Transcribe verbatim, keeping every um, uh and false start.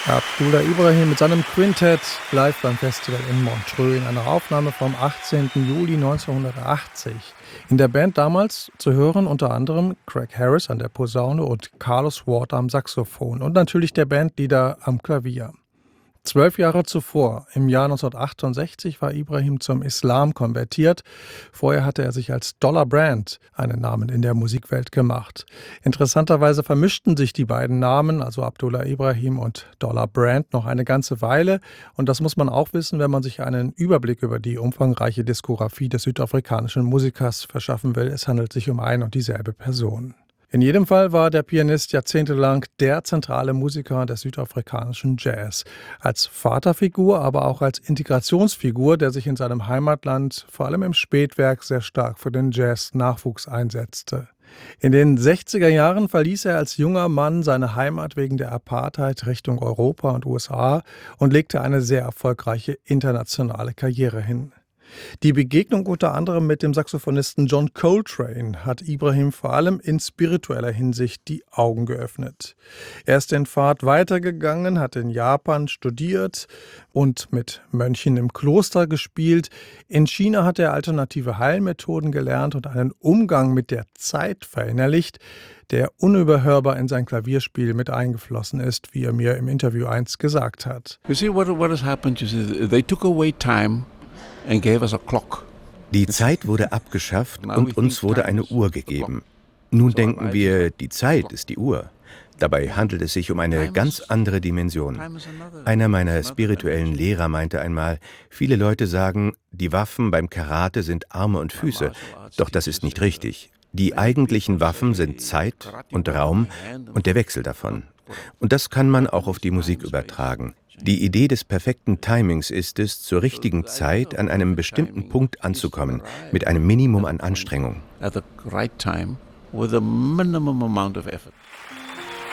Abdullah Ibrahim mit seinem Quintett live beim Festival in Montreux in einer Aufnahme vom achtzehnten Juli neunzehnhundertachtzig. In der Band damals zu hören unter anderem Craig Harris an der Posaune und Carlos Ward am Saxophon und natürlich der Bandleader am Klavier. Zwölf Jahre zuvor, im Jahr neunzehnhundertachtundsechzig, war Ibrahim zum Islam konvertiert. Vorher hatte er sich als Dollar Brand einen Namen in der Musikwelt gemacht. Interessanterweise vermischten sich die beiden Namen, also Abdullah Ibrahim und Dollar Brand, noch eine ganze Weile. Und das muss man auch wissen, wenn man sich einen Überblick über die umfangreiche Diskografie des südafrikanischen Musikers verschaffen will. Es handelt sich um ein und dieselbe Person. In jedem Fall war der Pianist jahrzehntelang der zentrale Musiker des südafrikanischen Jazz. Als Vaterfigur, aber auch als Integrationsfigur, der sich in seinem Heimatland vor allem im Spätwerk sehr stark für den Jazz-Nachwuchs einsetzte. In den sechziger Jahren verließ er als junger Mann seine Heimat wegen der Apartheid Richtung Europa und U S A und legte eine sehr erfolgreiche internationale Karriere hin. Die Begegnung unter anderem mit dem Saxophonisten John Coltrane hat Ibrahim vor allem in spiritueller Hinsicht die Augen geöffnet. Er ist den Pfad weitergegangen, hat in Japan studiert und mit Mönchen im Kloster gespielt. In China hat er alternative Heilmethoden gelernt und einen Umgang mit der Zeit verinnerlicht, der unüberhörbar in sein Klavierspiel mit eingeflossen ist, wie er mir im Interview einst gesagt hat. You see what what has happened? You see, they took away time and gave us a clock. Die Zeit wurde abgeschafft und uns wurde eine Uhr gegeben. Nun denken wir, die Zeit ist die Uhr. Dabei handelt es sich um eine ganz andere Dimension. Einer meiner spirituellen Lehrer meinte einmal, viele Leute sagen, die Waffen beim Karate sind Arme und Füße. Doch das ist nicht richtig. Die eigentlichen Waffen sind Zeit und Raum und der Wechsel davon. Und das kann man auch auf die Musik übertragen. Die Idee des perfekten Timings ist es, zur richtigen Zeit an einem bestimmten Punkt anzukommen, mit einem Minimum an Anstrengung. At the right time with a minimum amount of effort.